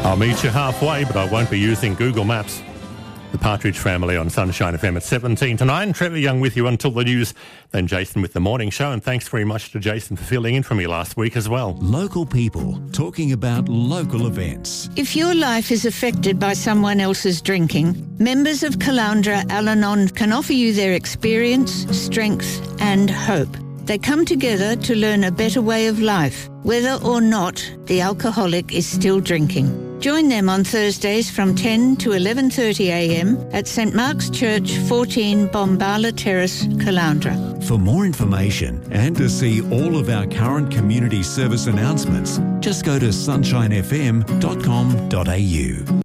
I'll meet you halfway, but I won't be using Google Maps. The Partridge Family on Sunshine FM at 17 to 9. Trevor Young with you until the news, then Jason with the morning show. And thanks very much to Jason for filling in for me last week as well. Local people talking about local events. If your life is affected by someone else's drinking, members of Caloundra Al-Anon can offer you their experience, strength and hope. They come together to learn a better way of life, whether or not the alcoholic is still drinking. Join them on Thursdays from 10 to 11:30am at St Mark's Church, 14 Bombala Terrace, Caloundra. For more information and to see all of our current community service announcements, just go to sunshinefm.com.au.